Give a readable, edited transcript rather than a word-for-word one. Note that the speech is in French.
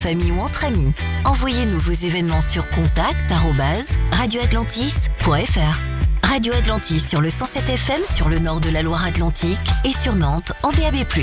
famille ou entre amis. Envoyez-nous vos événements sur contact@radioatlantis.fr. Radio Atlantis sur le 107 FM sur le nord de la Loire-Atlantique et sur Nantes en DAB+.